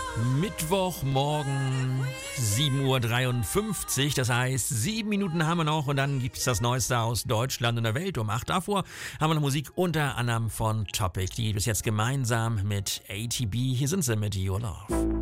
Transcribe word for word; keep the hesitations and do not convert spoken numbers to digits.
Mittwochmorgen, sieben Uhr dreiundfünfzig, das heißt, sieben Minuten haben wir noch und dann gibt's das Neueste aus Deutschland und der Welt um acht. Davor haben wir noch Musik unter anderem von Topic, die gibt es jetzt gemeinsam mit A T B. Hier sind sie mit Your Love.